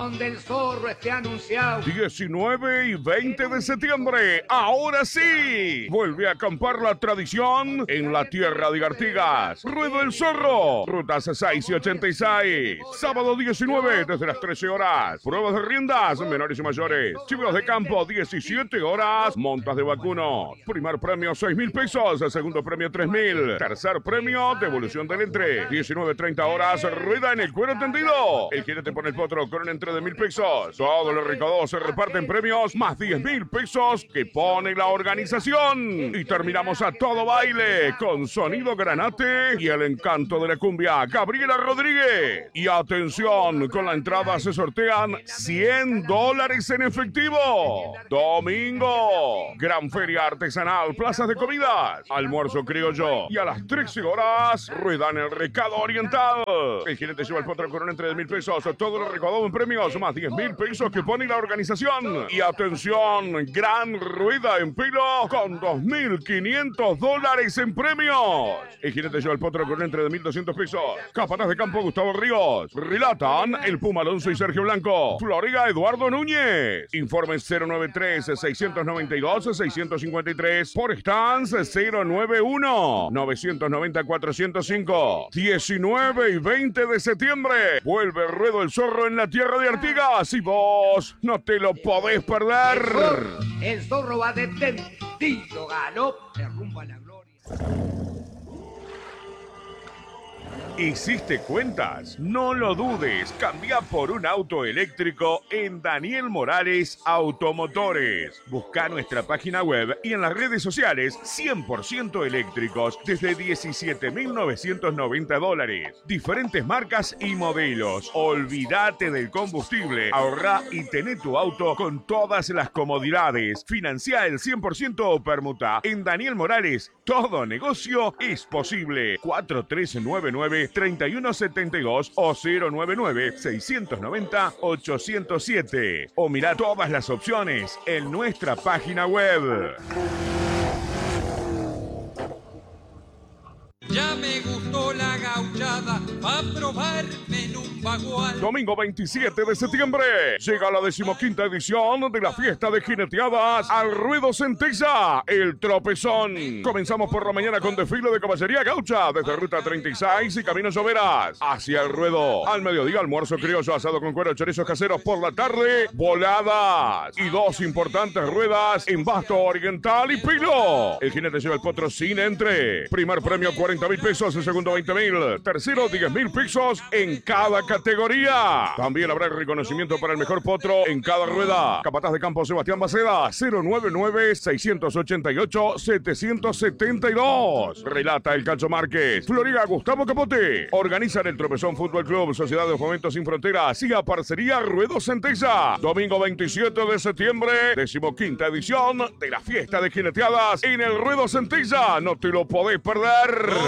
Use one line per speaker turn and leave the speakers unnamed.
donde el zorro esté anunciado.
19 y 20 de septiembre, ahora sí, vuelve a acampar la tradición en la tierra de Artigas. Ruedo del Zorro, rutas 6 y 86. Sábado 19 desde las 13 horas. Pruebas de riendas, menores y mayores. Chivos de campo, 17 horas. Montas de vacunos. Primer premio, 6.000 pesos. Segundo premio, 3.000. Tercer premio, devolución del entre. 19:30 horas, rueda en el cuero tendido. El jinete pone el potro con un entre de 1.000 pesos. Todos los recaudados se reparten premios, más 10.000 pesos que pone la organización. Y terminamos a todo baile con sonido granate y el encanto de la cumbia, Gabriela Rodríguez. Y atención, con la entrada se sortean $100 en efectivo. Domingo, gran feria artesanal, plazas de comidas, almuerzo criollo. Y a las 13 horas, rueda en el Recado Oriental. El jinete lleva el potro con un entre de 1.000 pesos. Todo lo recaudado en premios, más 10.000 pesos que pone la organización. Y atención, gran rueda en pilo con $2.500 en premios. El jinete lleva el potro con un entre de 1.200 pesos. Capataz de campo, Gustavo Ríos. Relatan el Puma Alonso y Sergio Blanco. Floriga, Eduardo Núñez. Informes 093-692-653. Por stands 091-990-405. 19 y 20 de septiembre. Vuelve Ruedo el Zorro en la tierra de Artigas. Y vos no te lo podés perder.
El zorro va de tendido galope rumbo a la gloria.
¿Hiciste cuentas? No lo dudes, cambia por un auto eléctrico en Daniel Morales Automotores. Busca nuestra página web y en las redes sociales 100% eléctricos desde $17.990. Diferentes marcas y modelos. Olvídate del combustible, ahorra y tené tu auto con todas las comodidades. Financia el 100% o permuta. En Daniel Morales, todo negocio es posible. 4399-3172 o 099-690-807. O mirá todas las opciones en nuestra página web.
Ya me gustó la gauchada, va a probarme en un bagual.
Domingo 27 de septiembre llega la 15ª edición de la fiesta de jineteadas al Ruedo Centella, el Tropezón. Comenzamos por la mañana con desfile de caballería gaucha desde Ruta 36 y Camino Lloveras hacia el Ruedo. Al mediodía, almuerzo criollo asado con cuero, chorizos caseros. Por la tarde, voladas y dos importantes ruedas en Basto Oriental y Pilo. El jinete lleva el potro sin entre. Primer premio, 40.000 pesos, el segundo 20.000, tercero 10.000 pesos en cada categoría. También habrá reconocimiento para el mejor potro en cada rueda. Capataz de campo Sebastián Baceda, 099-688-772. Relata el Cacho Márquez. Florida, Gustavo Capote. Organizan el Tropezón Fútbol Club, Sociedad de Fomento Sin Fronteras y a Parcería Ruedo Centella. Domingo 27 de septiembre, 15ª edición de la fiesta de jineteadas en el Ruedo Centella. No te lo podés perder.